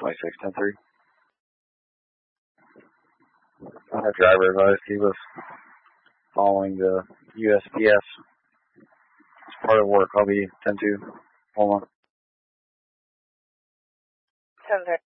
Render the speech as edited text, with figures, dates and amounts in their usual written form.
26-10-3. I have driver advised he was following the USPS. It's part of work. I'll be 10-2. Hold on. 10-3.